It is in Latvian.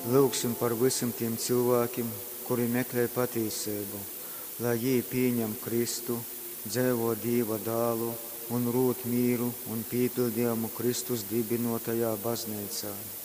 Lūgsim par visiem tiem cilvēkiem, kuri meklē patiesību, lai viņi pieņem Kristu, dzīvo Dieva dēlu un rūt mīru un piepildījumu Kristus dibinotajā baznīcā.